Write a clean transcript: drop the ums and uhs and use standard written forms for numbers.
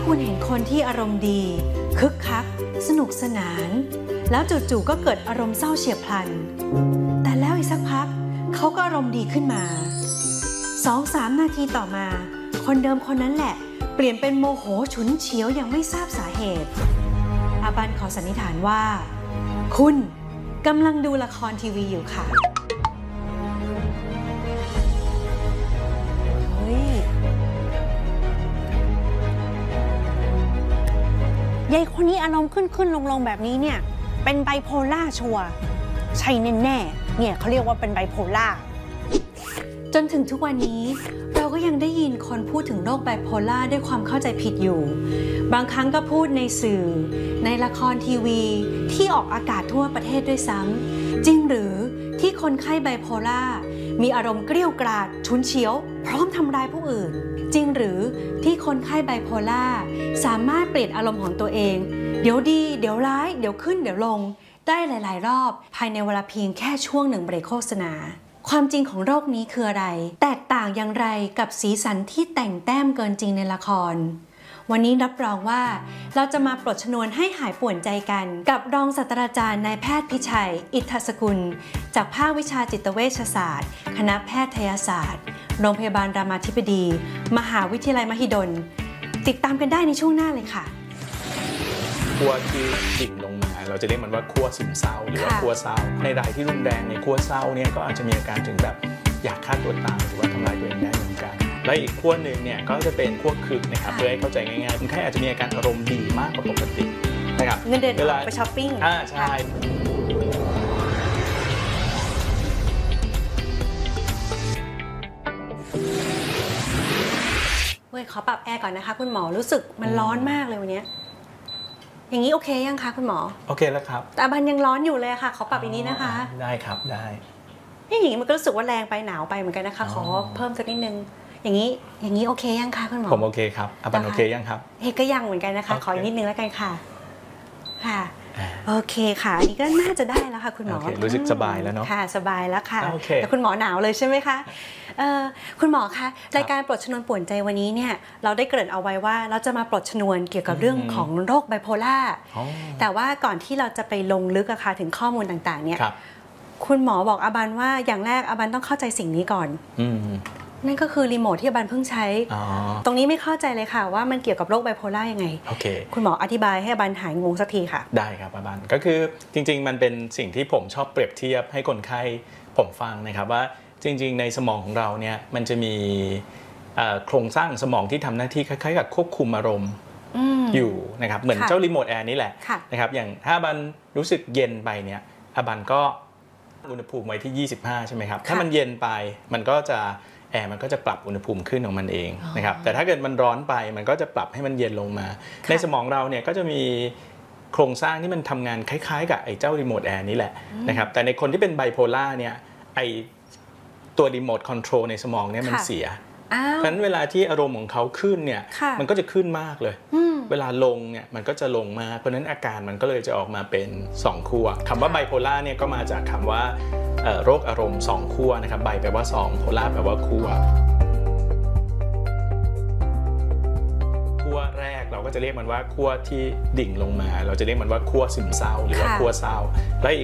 คุณเห็นคนที่อารมณ์ดีคึกคักสนุกสนานแล้วจู่ๆก็เกิดอารมณ์เศร้าเฉียบพลันแต่แล้วอีกสักพักเขาก็อารมณ์ดีขึ้นมา 2-3 นาทีต่อมาคนเดิมคนนั้นแหละเปลี่ยนเป็นโมโหฉุนเฉียวอย่างไม่ทราบสาเหตุอาบันขอสันนิษฐานว่าคุณกำลังดูละครทีวีอยู่ค่ะยายคนนี้อารมณ์ขึ้นลงแบบนี้เนี่ยเป็นไบโพล่าชัวร์ใช่แน่ๆเนี่ยเขาเรียกว่าเป็นไบโพล่าจนถึงทุกวันนี้เราก็ยังได้ยินคนพูดถึงโรคไบโพล่าด้วยความเข้าใจผิดอยู่บางครั้งก็พูดในสื่อในละครทีวีที่ออกอากาศทั่วประเทศด้วยซ้ำจริงหรือที่คนไข้ไบโพล่ามีอารมณ์เกรี้ยวกราดฉุนเฉียวพร้อมทำร้ายผู้อื่นจริงหรือที่คนไข้ไบโพล่าสามารถเปลี่ยนอารมณ์ของตัวเองเดี๋ยวดีเดี๋ยวร้ายเดี๋ยวขึ้นเดี๋ยวลงได้หลายๆรอบภายในเวลาเพียงแค่ช่วงหนึ่งเบรกโฆษณาความจริงของโรคนี้คืออะไรแตกต่างอย่างไรกับสีสันที่แต่งแต้มเกินจริงในละครวันนี้รับรองว่าเราจะมาปลดชนวนให้หายป่วนใจกันกับรองศาสตราจารย์นายแพทย์พิชัยอิทธสกุลจากภาควิชาจิตเวชศาสตร์คณะแพทยศาสตร์โรงพยาบาลรามาธิบดีมหาวิทยาลัยมหิดลติดตามกันได้ในช่วงหน้าเลยค่ะขั้วที่ดิ่งลงมาเราจะเรียกมันว่าขั้วซึมเศร้าหรือว่าขั้วเศร้าในรายที่รุนแรงในขั้วเศร้าเนี่ยก็อาจจะมีอาการถึงแบบอยากฆ่าตัวตายหรือว่าทำลายตัวเองได้เหมือนกันและอีกขั้วหนึ่งเนี่ยก็จะเป็นขั้วคึกนะครับเพื่อให้เข้าใจง่ายๆคนไข้อาจจะมีอาการอารมณ์ดีมากกว่าปกตินะครับเงินเดือนออกไปช้อปปิ้งใช่ขอปรับแอร์ก่อนนะคะคุณหมอรู้สึกมันร้อนมากเลยวันนี้อย่างนี้โอเคยังคะคุณหมอโอเคแล้วครับแต่บันยังร้อนอยู่เลยค่ะขอปรับอีกนิดนะคะได้ครับได้อย่างนี้มันก็รู้สึกว่าแรงไปหนาวไปเหมือนกันนะคะขอเพิ่มสักนิดนึงอย่างนี้โอเคยังคะคุณหมอผมโอเคครับบันโอเคยังครับก็ยังเหมือนกันนะคะขออีกนิดนึงแล้วกันค่ะโอเคค่ะอันนี้ก็น่าจะได้แล้วค่ะคุณหมอรู้สึกสบายแล้วเนาะค่ะสบายแล้วค่ะแต่คุณหมอหนาวเลยใช่ไหมคะคุณหมอคะรายการปลดชนวนป่วนใจวันนี้เนี่ยเราได้เกริ่นเอาไว้ว่าเราจะมาปลดชนวนเกี่ยวกับเรื่องของโรคไบโพล่าแต่ว่าก่อนที่เราจะไปลงลึกอะค่ะถึงข้อมูลต่างๆเนี่ยคุณหมอบอกอาบันว่าอย่างแรกอาบันต้องเข้าใจสิ่งนี้ก่อนนั่นก็คือรีโมทที่อาบันเพิ่งใช้ตรงนี้ไม่เข้าใจเลยค่ะว่ามันเกี่ยวกับโรคไบโพล่ายังไงคุณหมออธิบายให้อาบันหายงงสักทีค่ะได้ครับอาบันก็คือจริงๆมันเป็นสิ่งที่ผมชอบเปรียบเทียบให้คนไข้ผมฟังนะครับว่าจริงๆในสมองของเราเนี่ยมันจะมีโครงสร้างสมองที่ทำหน้าที่คล้ายๆกับควบคุมอารมณ์อยู่นะครับเหมือนเจ้ารีโมทแอร์นี่แหละนะครับอย่างถ้าอาบันรู้สึกเย็นไปเนี่ยอาบันก็อุณหภูมิไว้ที่25ใช่ไหมครับถ้ามันเย็นไปมันก็จะแอร์มันก็จะปรับอุณหภูมิขึ้นของมันเองนะครับแต่ถ้าเกิดมันร้อนไปมันก็จะปรับให้มันเย็นลงมาในสมองเราเนี่ยก็จะมีโครงสร้างที่มันทำงานคล้ายๆกับไอ้เจ้ารีโมทแอร์นี่แหละนะครับแต่ในคนที่เป็นไบโพล่าเนี่ยไอ้ตัวรีโมทคอนโทรลในสมองเนี่ยมันเสียเพราะฉะนั้นเวลาที่อารมณ์ของเขาขึ้นเนี่ยมันก็จะขึ้นมากเลยเวลาลงเนี่ยมันก็จะลงมากเพราะฉะนั้นอาการมันก็เลยจะออกมาเป็น2ขั้วคำว่าไบโพล่าเนี่ยก็มาจากคำว่าโรคอารมณ์2ขั้วนะครับไบแปลว่า2โพล่าแปลว่าขั้วแรกเราก็จะเรียกมันว่าขั้วที่ดิ่งลงมาเราจะเรียกมันว่าขั้วซึมเศร้าหรือว่าขั้วเศร้าและอีก